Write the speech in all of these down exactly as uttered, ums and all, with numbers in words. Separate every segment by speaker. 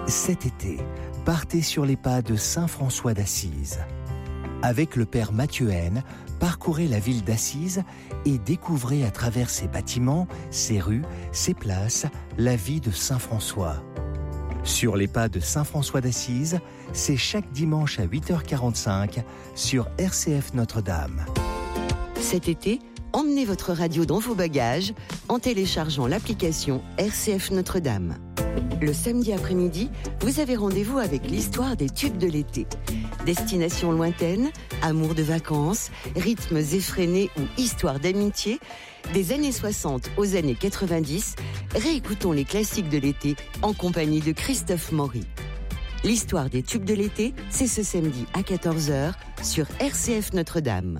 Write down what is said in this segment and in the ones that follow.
Speaker 1: Cet été, partez sur les pas de saint François d'Assise. Avec le père Mathieu Haine, parcourez la ville d'Assise et découvrez à travers ses bâtiments, ses rues, ses places, la vie de saint François. Sur les pas de saint François d'Assise, c'est chaque dimanche à huit heures quarante-cinq sur R C F Notre-Dame.
Speaker 2: Cet été, emmenez votre radio dans vos bagages en téléchargeant l'application R C F Notre-Dame. Le samedi après-midi, vous avez rendez-vous avec l'histoire des tubes de l'été. Destinations lointaines, amour de vacances, rythmes effrénés ou histoires d'amitié, des années soixante aux années quatre-vingt-dix, réécoutons les classiques de l'été en compagnie de Christophe Maury. L'histoire des tubes de l'été, c'est ce samedi à quatorze heures sur R C F Notre-Dame.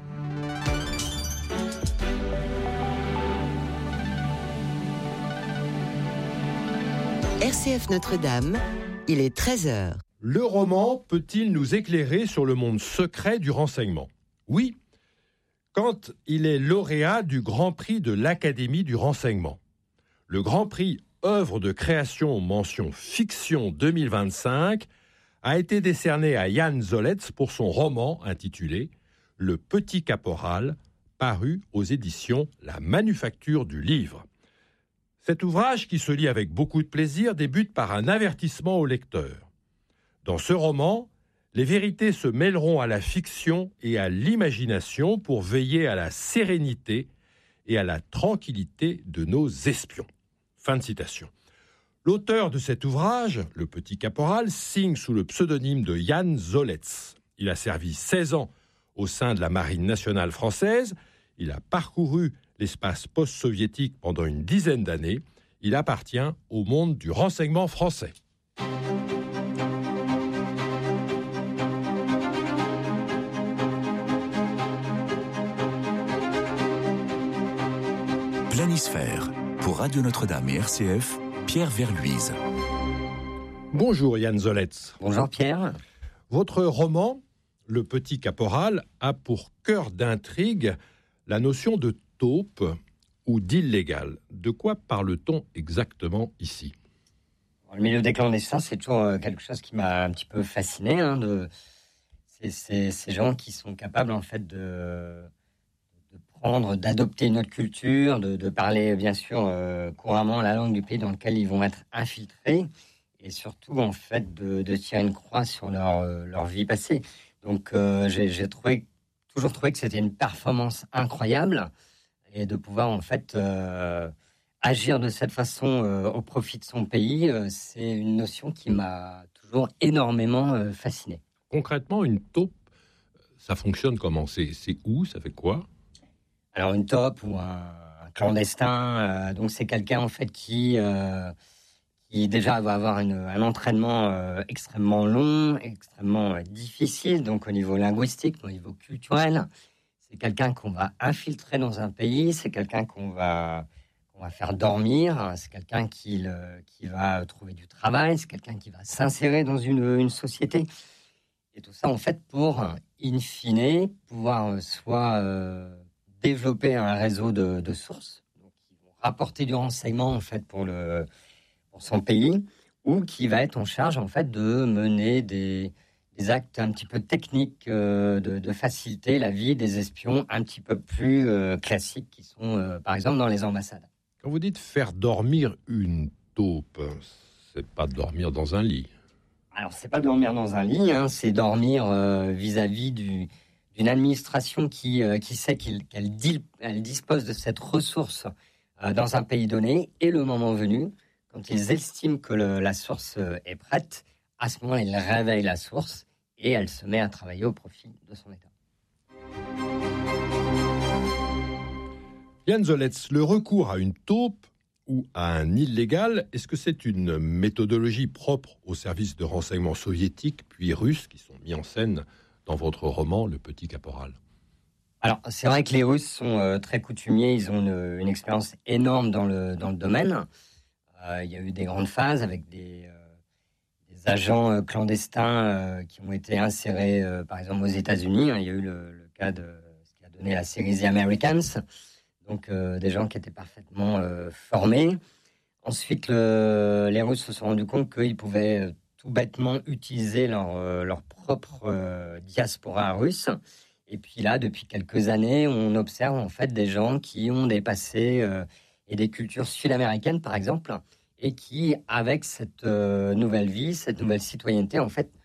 Speaker 2: R C F Notre-Dame, il est treize heures.
Speaker 3: Le roman peut-il nous éclairer sur le monde secret du renseignement ? Oui, quand il est lauréat du Grand Prix de l'Académie du renseignement. Le Grand Prix œuvre de création mention fiction deux mille vingt-cinq a été décerné à Jan Zoletz pour son roman intitulé « Le Petit Caporal », paru aux éditions La Manufacture du Livre. Cet ouvrage, qui se lit avec beaucoup de plaisir, débute par un avertissement au lecteur. Dans ce roman, les vérités se mêleront à la fiction et à l'imagination pour veiller à la sérénité et à la tranquillité de nos espions. Fin de citation. L'auteur de cet ouvrage, Le Petit Caporal, signe sous le pseudonyme de Jan Zoletz. Il a servi seize ans au sein de la Marine nationale française. Il a parcouru l'espace post-soviétique pendant une dizaine d'années. Il appartient au monde du renseignement français.
Speaker 4: Planisphère, pour Radio Notre-Dame et R C F, Pierre Verluise.
Speaker 3: Bonjour Jan Zoletz.
Speaker 5: Bonjour Pierre.
Speaker 3: Votre roman, Le Petit Caporal, a pour cœur d'intrigue la notion de taupe ou d'illégal. De quoi parle-t-on exactement ici ?
Speaker 5: Le milieu des clandestins, c'est toujours quelque chose qui m'a un petit peu fasciné. Hein, de... c'est, c'est ces gens qui sont capables en fait de, de prendre, d'adopter une autre culture, de, de parler bien sûr euh, couramment la langue du pays dans lequel ils vont être infiltrés, et surtout en fait de, de tirer une croix sur leur, leur vie passée. Donc euh, j'ai, j'ai trouvé, toujours trouvé que c'était une performance incroyable. Et de pouvoir en fait euh, agir de cette façon euh, au profit de son pays, euh, c'est une notion qui m'a toujours énormément euh, fasciné.
Speaker 3: Concrètement, une taupe, ça fonctionne comment ? c'est, c'est où ? Ça fait quoi ?
Speaker 5: Alors une taupe ou un, un clandestin, euh, donc c'est quelqu'un en fait qui, euh, qui déjà va avoir une, un entraînement euh, extrêmement long, extrêmement euh, difficile, donc au niveau linguistique, au niveau culturel. C'est quelqu'un qu'on va infiltrer dans un pays, c'est quelqu'un qu'on va, qu'on va faire dormir, c'est quelqu'un qui, le, qui va trouver du travail, c'est quelqu'un qui va s'insérer dans une, une société. Et tout ça, en fait, pour, in fine, pouvoir soit euh, développer un réseau de, de sources, donc qui vont rapporter du renseignement, en fait, pour, le, pour son pays, ou qui va être en charge, en fait, de mener des... des actes un petit peu techniques euh, de, de faciliter la vie des espions un petit peu plus euh, classiques qui sont, euh, par exemple, dans les ambassades.
Speaker 3: Quand vous dites faire dormir une taupe, c'est pas dormir dans un lit.
Speaker 5: Alors, c'est pas dormir dans un lit, hein, c'est dormir euh, vis-à-vis du, d'une administration qui, euh, qui sait qu'il, qu'elle dit, elle dispose de cette ressource euh, dans un pays donné, et le moment venu, quand ils estiment que le, la source est prête, à ce moment-là, ils réveillent la source et elle se met à travailler au profit de son État.
Speaker 3: Jan Zoletz, le recours à une taupe ou à un illégal, est-ce que c'est une méthodologie propre aux services de renseignement soviétiques puis russes qui sont mis en scène dans votre roman Le Petit Caporal ?
Speaker 5: Alors, c'est vrai que les Russes sont euh, très coutumiers, ils ont une, une expérience énorme dans le, dans le domaine. Euh, il y a eu des grandes phases avec des... Euh, des agents euh, clandestins euh, qui ont été insérés, euh, par exemple, aux États-Unis. Hein, il y a eu le, le cas de ce qui a donné la série The Americans, donc euh, des gens qui étaient parfaitement euh, formés. Ensuite, le, les Russes se sont rendus compte qu'ils pouvaient tout bêtement utiliser leur, euh, leur propre euh, diaspora russe. Et puis là, depuis quelques années, on observe en fait des gens qui ont des passés euh, et des cultures sud-américaines, par exemple, et qui, avec cette euh, nouvelle vie, cette nouvelle citoyenneté, en fait,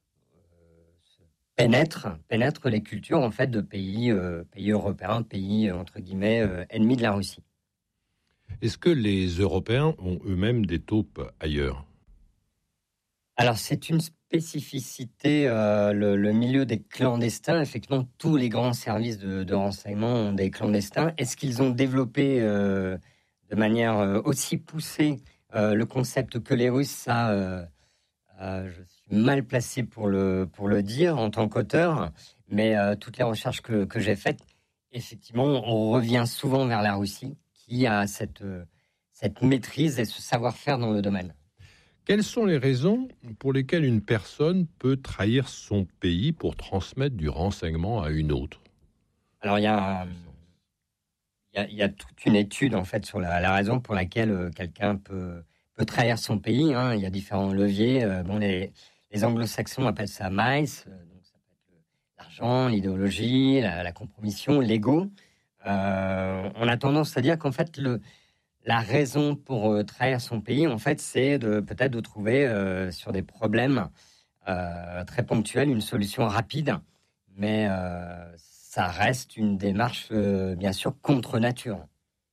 Speaker 5: euh, pénètrent, pénètrent les cultures en fait de pays, euh, pays européens, pays entre guillemets euh, ennemis de la Russie.
Speaker 3: Est-ce que les Européens ont eux-mêmes des taupes ailleurs ?
Speaker 5: Alors, c'est une spécificité, euh, le, le milieu des clandestins. Effectivement, tous les grands services de, de renseignement ont des clandestins. Est-ce qu'ils ont développé euh, de manière euh, aussi poussée euh, le concept que les Russes, ça, euh, euh, je suis mal placé pour le, pour le dire en tant qu'auteur, mais euh, toutes les recherches que, que j'ai faites, effectivement, on revient souvent vers la Russie, qui a cette, cette maîtrise et ce savoir-faire dans le domaine.
Speaker 3: Quelles sont les raisons pour lesquelles une personne peut trahir son pays pour transmettre du renseignement à une autre ?
Speaker 5: Alors, il y a, il y a, il y a toute une étude, en fait, sur la, la raison pour laquelle euh, quelqu'un peut, peut trahir son pays. Hein. Il y a différents leviers. Euh, bon, les, les anglo-saxons appellent ça mice. Euh, donc ça peut être l'argent, l'idéologie, la, la compromission, l'ego. Euh, on a tendance à dire qu'en fait, le... La raison pour euh, trahir son pays, en fait, c'est de, peut-être de trouver euh, sur des problèmes euh, très ponctuels une solution rapide, mais euh, ça reste une démarche, euh, bien sûr, contre nature.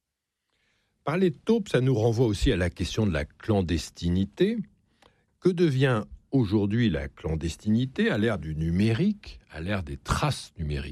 Speaker 3: Parler de taupe, ça nous renvoie aussi à la question de la clandestinité. Que devient aujourd'hui la clandestinité à l'ère du numérique, à l'ère des traces numériques ?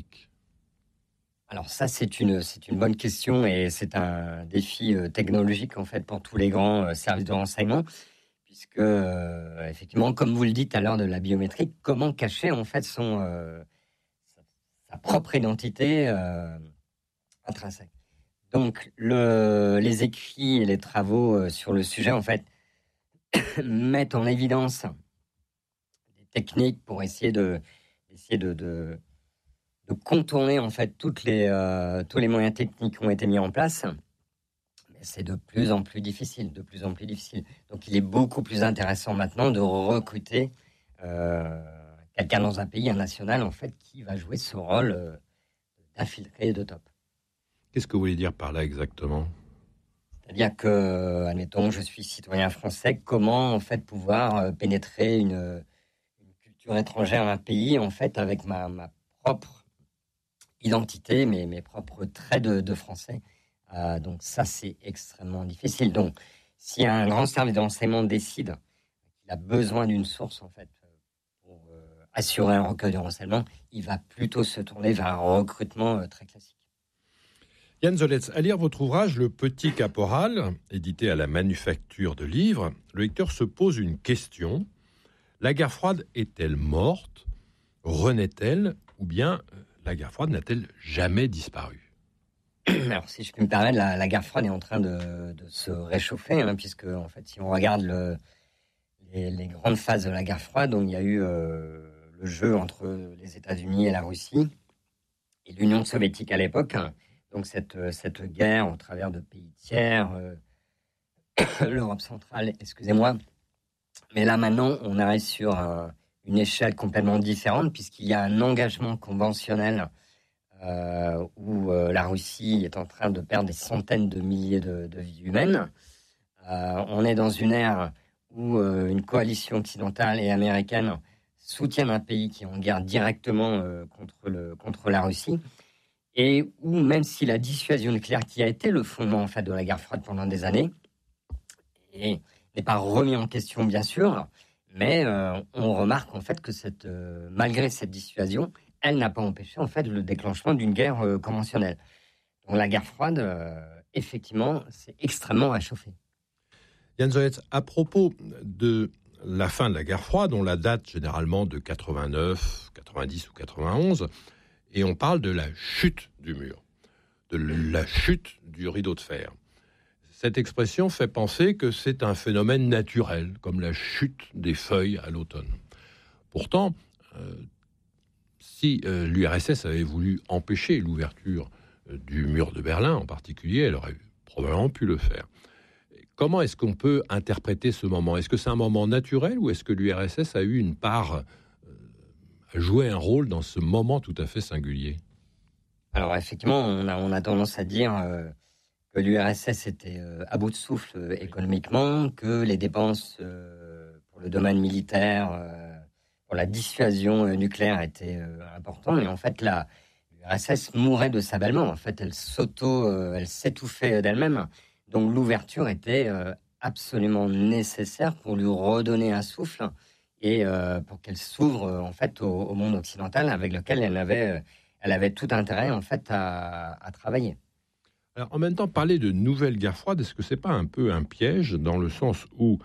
Speaker 5: Alors ça, c'est une, c'est une bonne question et c'est un défi euh, technologique en fait pour tous les grands euh, services de renseignement, puisque euh, effectivement, comme vous le dites à l'heure de la biométrie, comment cacher en fait son euh, sa, sa propre identité euh, intrinsèque. Donc le, les écrits et les travaux euh, sur le sujet en fait mettent en évidence des techniques pour essayer de essayer de, de de contourner en fait toutes les, euh, tous les moyens techniques qui ont été mis en place, mais c'est de plus en plus difficile, de plus en plus difficile. Donc il est beaucoup plus intéressant maintenant de recruter euh, quelqu'un dans un pays, un national, en fait, qui va jouer ce rôle euh, d'infiltré et de top.
Speaker 3: Qu'est-ce que vous voulez dire par là exactement ?
Speaker 5: C'est-à-dire que, admettons, je suis citoyen français, comment en fait pouvoir euh, pénétrer une, une culture étrangère à un pays, en fait, avec ma, ma propre identité, mes, mes propres traits de, de français. Euh, donc ça, c'est extrêmement difficile. Donc, si un grand service de renseignement décide qu'il a besoin d'une source, en fait, pour euh, assurer un recueil de renseignements, il va plutôt se tourner vers un recrutement euh, très classique.
Speaker 3: Yann Zoletz, à lire votre ouvrage « Le Petit Caporal », édité à la Manufacture de Livres, le lecteur se pose une question. La guerre froide est-elle morte ? Renaît-elle ? Ou bien la guerre froide n'a-t-elle jamais disparu ?
Speaker 5: Alors, si je peux me permettre, la, la guerre froide est en train de, de se réchauffer, hein, puisque, en fait, si on regarde le, les, les grandes phases de la guerre froide, donc il y a eu euh, le jeu entre les États-Unis et la Russie, et l'Union soviétique à l'époque. Donc, cette, cette guerre au travers de pays tiers, euh, l'Europe centrale, excusez-moi. Mais là, maintenant, on arrive sur un, une échelle complètement différente, puisqu'il y a un engagement conventionnel Euh, où euh, la Russie est en train de perdre des centaines de milliers de, de vies humaines. Euh, on est dans une ère où euh, une coalition occidentale et américaine soutiennent un pays qui est en guerre directement euh, contre, le, contre la Russie, et où même si la dissuasion nucléaire, qui a été le fondement en fait, de la guerre froide pendant des années, et n'est pas remis en question bien sûr, mais euh, on remarque en fait que cette, euh, malgré cette dissuasion, elle n'a pas empêché en fait le déclenchement d'une guerre euh, conventionnelle. Donc la guerre froide, euh, effectivement, c'est extrêmement réchauffé.
Speaker 3: Yann Zoletz, à propos de la fin de la guerre froide, on la date généralement de quatre-vingt-neuf, quatre-vingt-dix ou quatre-vingt-onze, et on parle de la chute du mur, de la chute du rideau de fer. Cette expression fait penser que c'est un phénomène naturel, comme la chute des feuilles à l'automne. Pourtant, euh, si euh, l'U R S S avait voulu empêcher l'ouverture euh, du mur de Berlin en particulier, elle aurait probablement pu le faire. Comment est-ce qu'on peut interpréter ce moment ? Est-ce que c'est un moment naturel ou est-ce que l'U R S S a eu une part, euh, a joué un rôle dans ce moment tout à fait singulier ?
Speaker 5: Alors effectivement, on a, on a tendance à dire euh, que l'U R S S était euh, à bout de souffle euh, économiquement, que les dépenses euh, pour le domaine militaire, euh, pour la dissuasion euh, nucléaire étaient euh, importantes. Et en fait, la l'U R S S mourait de sa belle-mort. En fait, elle s'auto, euh, elle s'étouffait d'elle-même. Donc l'ouverture était euh, absolument nécessaire pour lui redonner un souffle et euh, pour qu'elle s'ouvre euh, en fait au, au monde occidental avec lequel elle avait, euh, elle avait tout intérêt en fait à, à travailler.
Speaker 3: Alors, en même temps, parler de nouvelle guerre froide, est-ce que c'est pas un peu un piège dans le sens où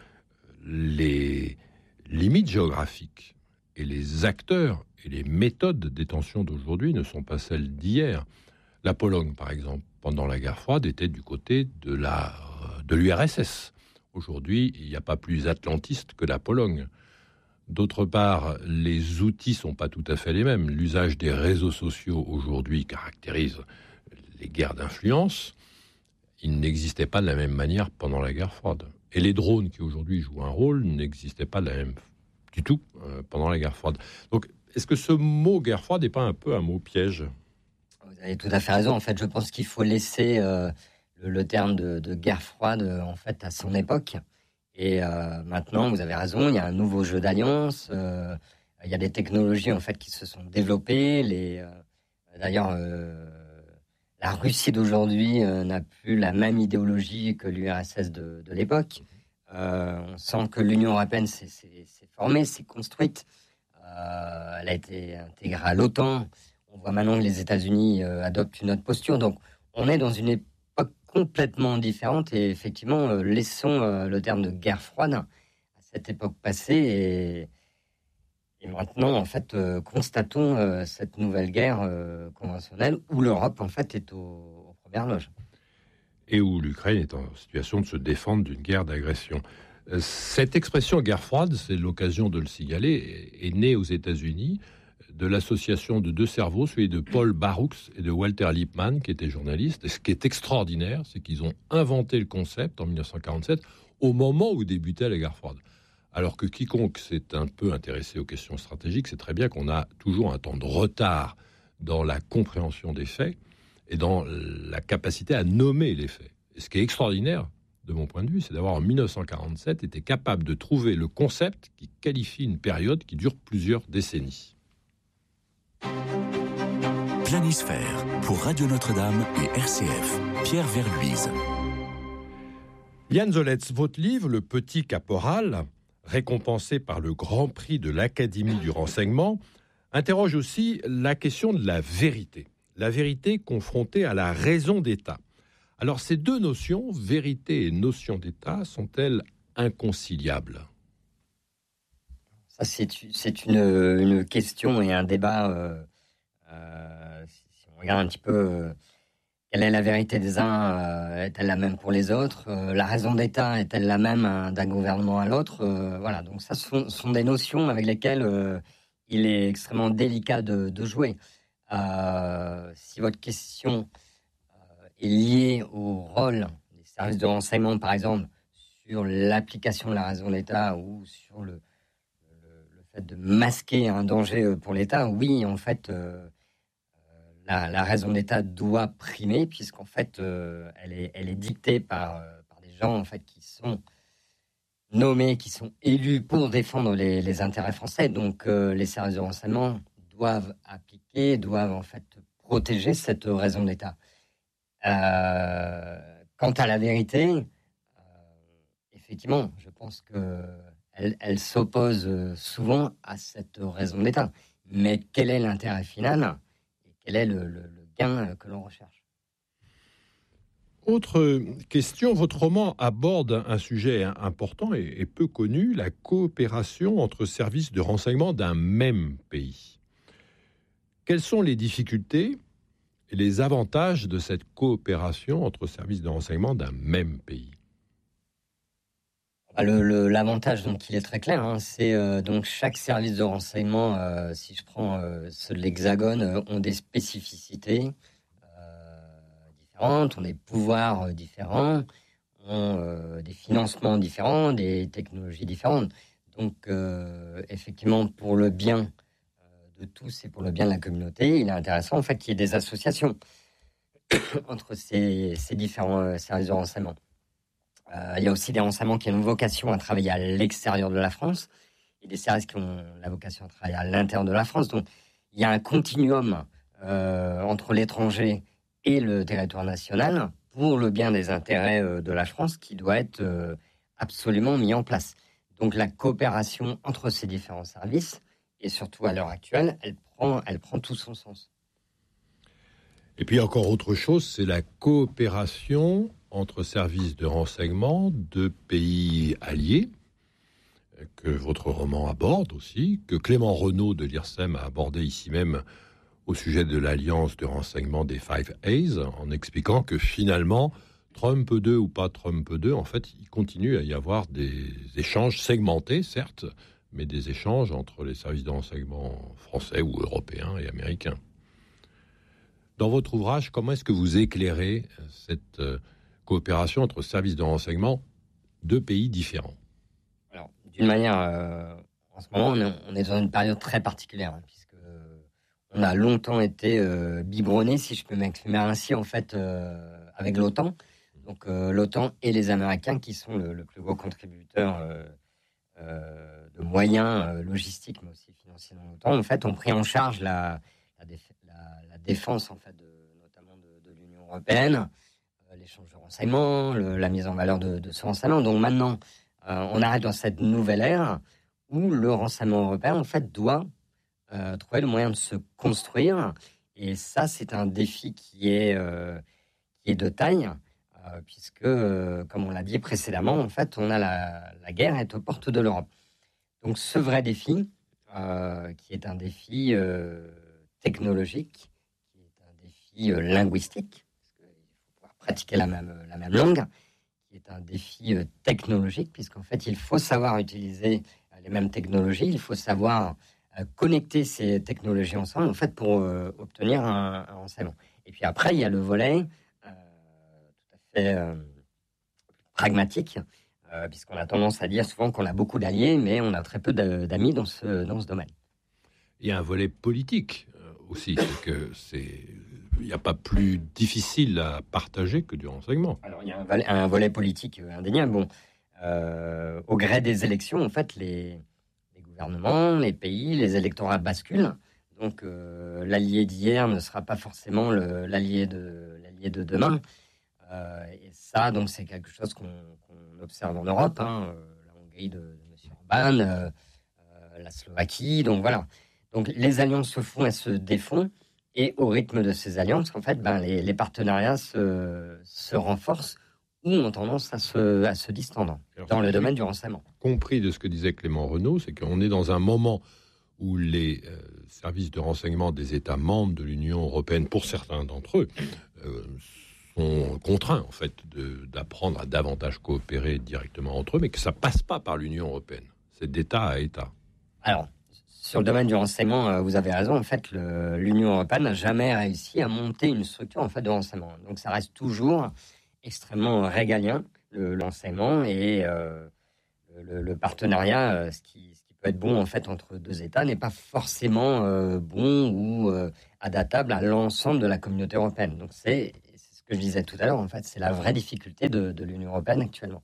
Speaker 3: les limites géographiques et les acteurs et les méthodes de détention d'aujourd'hui ne sont pas celles d'hier ? La Pologne, par exemple, pendant la guerre froide, était du côté de, la, de l'U R S S. Aujourd'hui, il n'y a pas plus atlantiste que la Pologne. D'autre part, les outils ne sont pas tout à fait les mêmes. L'usage des réseaux sociaux aujourd'hui caractérise les guerres d'influence. Il n'existait pas de la même manière pendant la guerre froide. Et les drones qui aujourd'hui jouent un rôle n'existaient pas de la même du tout euh, pendant la guerre froide. Donc, est-ce que ce mot guerre froide n'est pas un peu un mot piège ?
Speaker 5: Vous avez tout à fait raison. En fait, je pense qu'il faut laisser euh, le, le terme de, de guerre froide euh, en fait à son époque. Et euh, maintenant, vous avez raison, il y a un nouveau jeu d'alliance. Euh, il y a des technologies en fait qui se sont développées. Les, euh, d'ailleurs, euh, la Russie d'aujourd'hui euh, n'a plus la même idéologie que l'U R S S de, de l'époque. Euh, on sent que l'Union européenne s'est, s'est, s'est formée, s'est construite. Euh, elle a été intégrée à l'OTAN. On voit maintenant que les États-Unis euh, adoptent une autre posture. Donc, on est dans une époque complètement différente. Et effectivement, euh, laissons euh, le terme de guerre froide à cette époque passée. Et, et maintenant, en fait, euh, constatons euh, cette nouvelle guerre euh, conventionnelle où l'Europe, en fait, est aux, aux premières loges.
Speaker 3: Et où l'Ukraine est en situation de se défendre d'une guerre d'agression. Cette expression guerre froide, c'est l'occasion de le signaler, est née aux États-Unis de l'association de deux cerveaux, celui de Paul Baruch et de Walter Lippmann, qui étaient journalistes. Et ce qui est extraordinaire, c'est qu'ils ont inventé le concept en dix-neuf cent quarante-sept, au moment où débutait la guerre froide. Alors que quiconque s'est un peu intéressé aux questions stratégiques, c'est très bien qu'on a toujours un temps de retard dans la compréhension des faits et dans la capacité à nommer les faits. Et ce qui est extraordinaire, de mon point de vue, c'est d'avoir en dix-neuf cent quarante-sept été capable de trouver le concept qui qualifie une période qui dure plusieurs décennies.
Speaker 4: Planisphère pour Radio Notre-Dame et R C F. Pierre Verluise.
Speaker 3: Yann Zoletz, votre livre, Le Petit Caporal, récompensé par le Grand Prix de l'Académie du renseignement, interroge aussi la question de la vérité. La vérité confrontée à la raison d'État. Alors, ces deux notions, vérité et notion d'État, sont-elles inconciliables ?
Speaker 5: Ça, c'est, c'est une, une question et un débat. Euh, euh, si on regarde un petit peu, euh, quelle est la vérité des uns, euh, est-elle la même pour les autres ? euh, La raison d'État est-elle la même hein, d'un gouvernement à l'autre ? euh, Voilà, donc ça, ce sont, sont des notions avec lesquelles euh, il est extrêmement délicat de, de jouer. Euh, si votre question euh, est liée au rôle des services de renseignement, par exemple, sur l'application de la raison d'État ou sur le, le, le fait de masquer un danger pour l'État, oui, en fait, euh, la, la raison d'État doit primer, puisqu'en fait, euh, elle, est, elle est dictée par, euh, par des gens en fait, qui sont nommés, qui sont élus pour défendre les, les intérêts français. Donc, euh, les services de renseignement doivent appliquer, doivent en fait protéger cette raison d'État. Euh, quant à la vérité, euh, effectivement, je pense qu'elle elle s'oppose souvent à cette raison d'État. Mais quel est l'intérêt final et quel est le, le, le gain que l'on recherche ?
Speaker 3: Autre question, votre roman aborde un sujet important et, et peu connu, la coopération entre services de renseignement d'un même pays. Quelles sont les difficultés et les avantages de cette coopération entre services de renseignement d'un même pays ?
Speaker 5: Le, le, l'avantage, donc, il est très clair. Hein, c'est euh, donc chaque service de renseignement, euh, si je prends euh, ceux de l'Hexagone, euh, ont des spécificités euh, différentes, ont des pouvoirs euh, différents, ont euh, des financements différents, des technologies différentes. Donc, euh, effectivement, pour le bien de tous et pour le bien de la communauté, il est intéressant en fait qu'il y ait des associations entre ces, ces différents euh, services de renseignement. Euh, il y a aussi des renseignements qui ont vocation à travailler à l'extérieur de la France et des services qui ont la vocation à travailler à l'intérieur de la France. Donc, il y a un continuum euh, entre l'étranger et le territoire national pour le bien des intérêts euh, de la France qui doit être euh, absolument mis en place. Donc, la coopération entre ces différents services, et surtout à l'heure actuelle, elle prend, elle prend tout son sens.
Speaker 3: Et puis encore autre chose, c'est la coopération entre services de renseignement de pays alliés, que votre roman aborde aussi, que Clément Renaud de l'I R S E M a abordé ici même au sujet de l'alliance de renseignement des Five A's, en expliquant que finalement, Trump deux ou pas Trump deux, en fait, il continue à y avoir des échanges segmentés, certes, mais des échanges entre les services de renseignement français ou européens et américains. Dans votre ouvrage, comment est-ce que vous éclairez cette euh, coopération entre services de renseignement de pays différents?
Speaker 5: Alors, d'une manière, euh, en ce moment, on est, on est dans une période très particulière, hein, puisque on a longtemps été euh, biberonné, si je peux m'exprimer ainsi, en fait, euh, avec l'OTAN. Donc, euh, l'OTAN et les Américains, qui sont le, le plus gros contributeur euh, euh, de moyens euh, logistiques, mais aussi financiers dans l'OTAN, en fait, ont pris en charge la, la, déf- la, la défense, en fait, de, notamment de, de l'Union européenne, euh, l'échange de renseignements, le, la mise en valeur de, de ce renseignement. Donc maintenant, euh, on arrive dans cette nouvelle ère où le renseignement européen, en fait, doit euh, trouver le moyen de se construire. Et ça, c'est un défi qui est, euh, qui est de taille, euh, puisque, euh, comme on l'a dit précédemment, en fait, on a la, la guerre est aux portes de l'Europe. Donc ce vrai défi, euh, qui est un défi euh, technologique, qui est un défi euh, linguistique, parce qu'il faut pouvoir pratiquer la même, la même langue, qui est un défi euh, technologique, puisqu'en fait, il faut savoir utiliser euh, les mêmes technologies, il faut savoir euh, connecter ces technologies ensemble, en fait, pour euh, obtenir un, un renseignement. Et puis après, il y a le volet euh, tout à fait euh, pragmatique, Euh, puisqu'on a tendance à dire souvent qu'on a beaucoup d'alliés, mais on a très peu d'amis dans ce, dans ce domaine.
Speaker 3: Il y a un volet politique euh, aussi, c'est que c'est, il n'y a pas plus difficile à partager que du renseignement.
Speaker 5: Alors, il y a un, volet, un volet politique indéniable. Bon, euh, au gré des élections, en fait, les, les gouvernements, les pays, les électorats basculent. Donc, euh, l'allié d'hier ne sera pas forcément le, l'allié de, l'allié de demain. Euh, et ça, donc, c'est quelque chose qu'on, qu'on observe en Europe, hein, euh, la Hongrie de, de M. Orbán, euh, euh, la Slovaquie, donc voilà. Donc, les alliances se font et se défont, et au rythme de ces alliances, en fait, ben, les, les partenariats se, se renforcent ou ont tendance à se, à se distendre. Alors, dans le domaine du renseignement.
Speaker 3: Compris de ce que disait Clément Renaud, c'est qu'on est dans un moment où les euh, services de renseignement des États membres de l'Union européenne, pour certains d'entre eux, euh, sont contraints en fait de, d'apprendre à davantage coopérer directement entre eux, mais que ça passe pas par l'Union européenne. C'est d'État à État.
Speaker 5: Alors, sur le domaine du renseignement, vous avez raison. En fait, le, l'Union européenne n'a jamais réussi à monter une structure en fait de renseignement. Donc, ça reste toujours extrêmement régalien le, le renseignement et euh, le, le partenariat, ce qui, ce qui peut être bon en fait entre deux États, n'est pas forcément euh, bon ou euh, adaptable à l'ensemble de la communauté européenne. Donc, c'est que je disais tout à l'heure, en fait, c'est la vraie difficulté de, de l'Union européenne actuellement.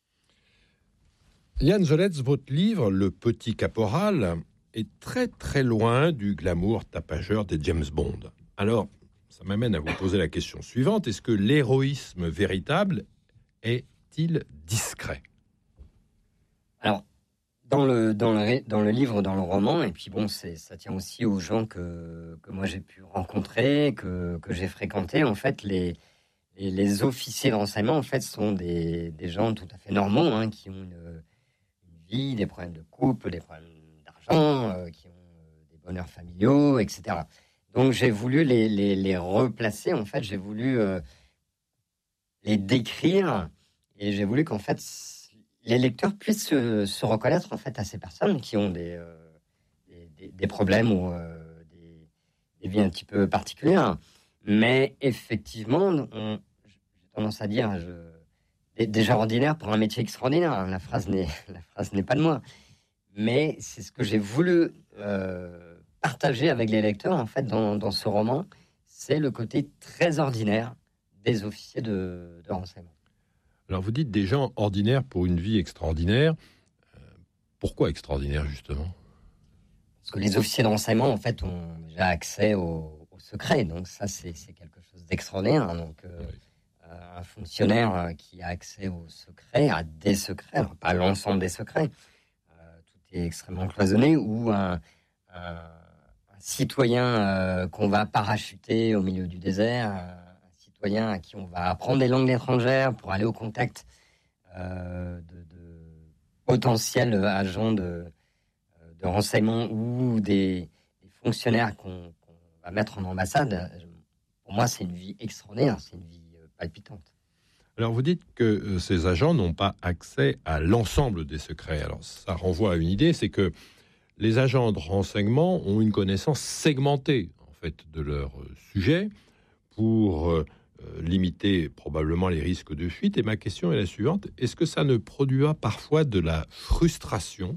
Speaker 3: Jan Zoletz, votre livre, Le Petit Caporal, est très très loin du glamour tapageur des James Bond. Alors, ça m'amène à vous poser la question suivante. Est-ce que l'héroïsme véritable est-il discret?
Speaker 5: Alors, dans le, dans, le, dans le livre, dans le roman, et puis bon, c'est, ça tient aussi aux gens que, que moi j'ai pu rencontrer, que, que j'ai fréquentés, en fait, les... Et les officiers de renseignement, en fait, sont des, des gens tout à fait normaux, hein, qui ont une, une vie, des problèmes de couple, des problèmes d'argent, euh, qui ont euh, des bonheurs familiaux, et cetera. Donc, j'ai voulu les, les, les replacer, en fait, j'ai voulu euh, les décrire, et j'ai voulu qu'en fait, les lecteurs puissent se, se reconnaître, en fait, à ces personnes qui ont des, euh, des, des, des problèmes ou euh, des, des vies un petit peu particulières. Mais effectivement, on, j'ai tendance à dire, je, déjà ordinaire pour un métier extraordinaire. La phrase n'est, la phrase n'est pas de moi. Mais c'est ce que j'ai voulu euh, partager avec les lecteurs, en fait, dans, dans ce roman. C'est le côté très ordinaire des officiers de, de renseignement.
Speaker 3: Alors, vous dites des gens ordinaires pour une vie extraordinaire. Euh, pourquoi extraordinaire, justement ?
Speaker 5: Parce que les officiers de renseignement, en fait, ont déjà accès au, au secret. Donc ça, c'est, c'est quelque chose d'extraordinaire. Donc, euh, oui. euh, un fonctionnaire qui a accès au secret, à des secrets, alors pas l'ensemble des secrets, euh, tout est extrêmement cloisonné, ou un, un, un citoyen euh, qu'on va parachuter au milieu du désert, un, un citoyen à qui on va apprendre des langues étrangères pour aller au contact euh, de, de potentiels agents de de renseignement ou des, des fonctionnaires qu'on, qu'on va mettre en ambassade, pour moi, c'est une vie extraordinaire, c'est une vie palpitante.
Speaker 3: Alors, vous dites que euh, ces agents n'ont pas accès à l'ensemble des secrets. Alors, ça renvoie à une idée, c'est que les agents de renseignement ont une connaissance segmentée, en fait, de leur euh, sujet pour euh, limiter probablement les risques de fuite. Et ma question est la suivante. Est-ce que ça ne produit pas parfois de la frustration ?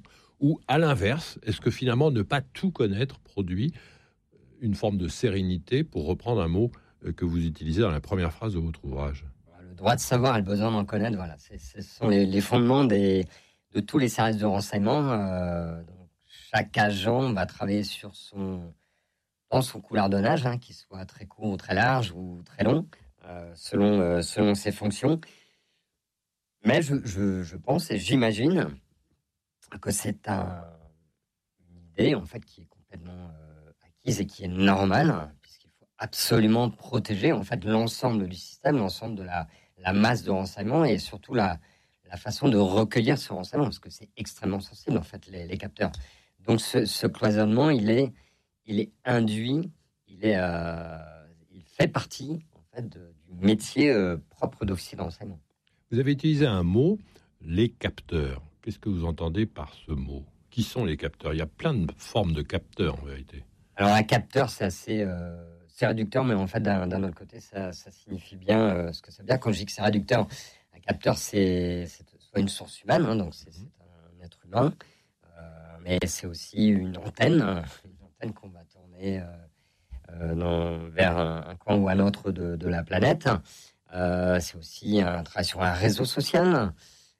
Speaker 3: Ou à l'inverse, est-ce que finalement ne pas tout connaître produit une forme de sérénité, pour reprendre un mot que vous utilisez dans la première phrase de votre ouvrage ?
Speaker 5: Le droit de savoir et le besoin d'en connaître, voilà, c'est, ce sont les, les fondements des, de tous les services de renseignement. Euh, donc chaque agent va travailler sur son, dans son coulardonnage, hein, qu'il soit très court ou très large ou très long, euh, selon, euh, selon ses fonctions. Mais je, je, je pense et j'imagine que c'est un, une idée en fait qui est complètement euh, acquise et qui est normale, puisqu'il faut absolument protéger en fait l'ensemble du système, l'ensemble de la, la masse de renseignements et surtout la, la façon de recueillir ce renseignement, parce que c'est extrêmement sensible en fait les, les capteurs. Donc ce, ce cloisonnement, il est, il est induit, il est, euh, il fait partie en fait de, du métier euh, propre d'officier de renseignement.
Speaker 3: Vous avez utilisé un mot, les capteurs. Qu'est-ce que vous entendez par ce mot ? Qui sont les capteurs ? Il y a plein de formes de capteurs, en vérité.
Speaker 5: Alors, un capteur, c'est assez euh, c'est réducteur, mais en fait, d'un, d'un autre côté, ça, ça signifie bien euh, ce que ça veut dire. Quand je dis que c'est réducteur, un capteur, c'est, c'est soit une source humaine, hein, donc c'est, c'est un être humain, euh, mais c'est aussi une antenne, une antenne qu'on va tourner euh, euh, dans, vers un, un coin ou un autre de, de la planète. Euh, c'est aussi un travail sur un réseau social.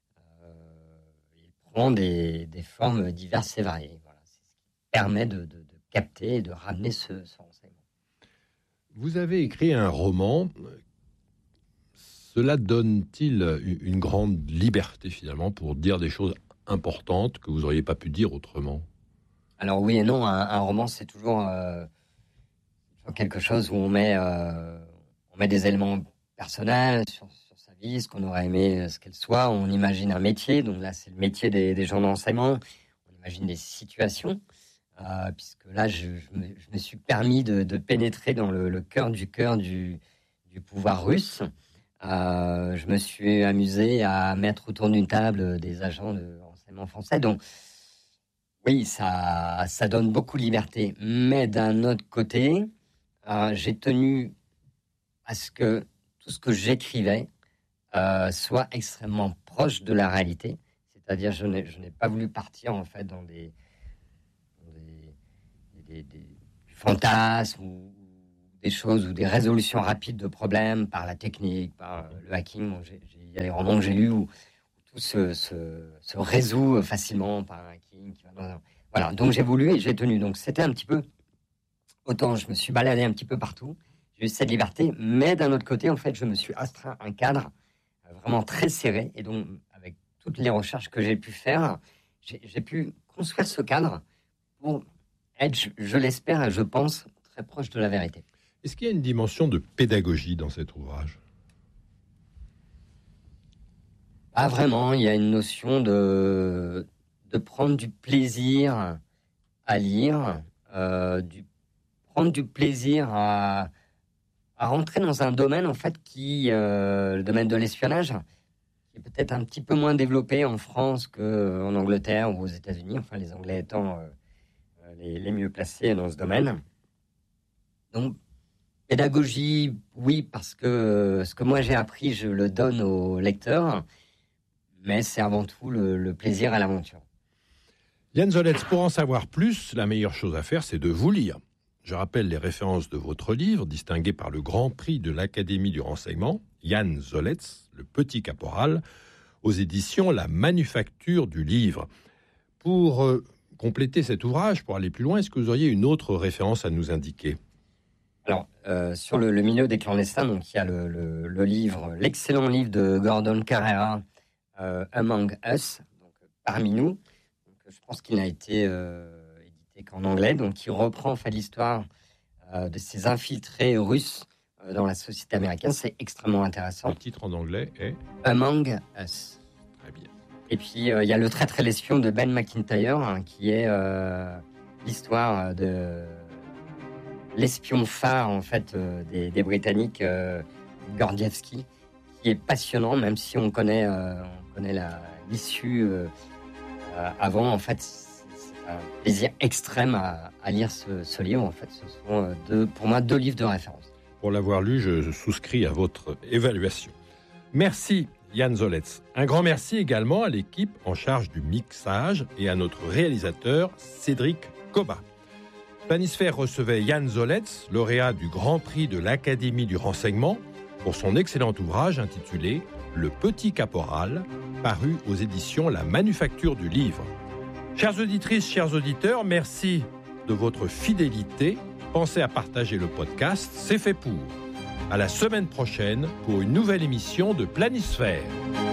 Speaker 5: Prend des, des formes diverses et variées. Voilà. C'est ce qui permet de, de, de capter et de ramener ce, ce renseignement.
Speaker 3: Vous avez écrit un roman. Cela donne-t-il une grande liberté, finalement, pour dire des choses importantes que vous n'auriez pas pu dire autrement ?
Speaker 5: Alors oui et non. Un, un roman, c'est toujours, euh, toujours quelque chose où on met, euh, on met des éléments personnels sur ce qu'on aurait aimé ce qu'elle soit, on imagine un métier, donc là c'est le métier des, des gens d'enseignement, on imagine des situations, euh, puisque là je, je, me, je me suis permis de, de pénétrer dans le, le cœur du cœur du, du pouvoir russe. Euh, je me suis amusé à mettre autour d'une table des agents de renseignement français, donc oui, ça, ça donne beaucoup de liberté, mais d'un autre côté, euh, j'ai tenu à ce que tout ce que j'écrivais Euh, soit extrêmement proche de la réalité, c'est-à-dire je n'ai, je n'ai pas voulu partir en fait dans des, dans des, des, des, des fantasmes ou des choses ou des résolutions rapides de problèmes par la technique, par le hacking. Bon, j'ai, j'ai, il y a des romans que j'ai lus où, où tout se, se, se résout facilement par un hacking. Qui va dans un... Voilà, donc j'ai voulu et j'ai tenu. Donc c'était un petit peu, autant je me suis baladé un petit peu partout, j'ai eu cette liberté, mais d'un autre côté, en fait, je me suis astreint un cadre vraiment très serré, et donc avec toutes les recherches que j'ai pu faire, j'ai, j'ai pu construire ce cadre pour être, je, je l'espère et je pense, très proche de la vérité.
Speaker 3: Est-ce qu'il y a une dimension de pédagogie dans cet ouvrage ?
Speaker 5: Pas vraiment, il y a une notion de, de prendre du plaisir à lire, euh, du, prendre du plaisir à à rentrer dans un domaine en fait qui, euh, le domaine de l'espionnage, qui est peut-être un petit peu moins développé en France qu'en Angleterre ou aux États-Unis, enfin les Anglais étant euh, les, les mieux placés dans ce domaine. Donc Pédagogie, oui, parce que ce que moi j'ai appris, je le donne aux lecteurs, mais c'est avant tout le, le plaisir à l'aventure.
Speaker 3: Yann Zoletz, pour en savoir plus, la meilleure chose à faire, c'est de vous lire. Je rappelle les références de votre livre, distingué par le Grand Prix de l'Académie du renseignement, Yann Zoletz, Le Petit Caporal, aux éditions La Manufacture du Livre. Pour euh, compléter cet ouvrage, pour aller plus loin, est-ce que vous auriez une autre référence à nous indiquer ?
Speaker 5: Alors, euh, sur le, le milieu des clandestins, donc il y a le, le, le livre, l'excellent livre de Gordon Carrera, euh, Among Us, donc parmi nous. Donc, je pense qu'il n'a été euh, édité qu'en anglais, donc qui reprend en fait l'histoire euh, de ces infiltrés russes euh, dans la société américaine. C'est extrêmement intéressant.
Speaker 3: Le titre en anglais est
Speaker 5: Among Us.
Speaker 3: Très bien.
Speaker 5: Et puis euh, il y a Le Traître et l'espion de Ben McIntyre, hein, qui est euh, l'histoire de l'espion phare en fait euh, des, des Britanniques, euh, Gordievsky, qui est passionnant, même si on connaît, euh, on connaît la, l'issue euh, euh, avant. En fait, c'est, c'est un plaisir extrême à, à lire ce, ce livre. En fait, ce sont euh, deux, pour moi deux livres de référence.
Speaker 3: Pour l'avoir lu, je, je souscris à votre évaluation. Merci Yann Zoletz. Un grand merci également à l'équipe en charge du mixage et à notre réalisateur Cédric Coba. Planisphère recevait Yann Zoletz, lauréat du Grand Prix de l'Académie du renseignement, pour son excellent ouvrage intitulé « Le Petit Caporal », paru aux éditions La Manufacture du Livre. Chères auditrices, chers auditeurs, merci de votre fidélité. Pensez à partager le podcast, c'est fait pour. À la semaine prochaine pour une nouvelle émission de Planisphère.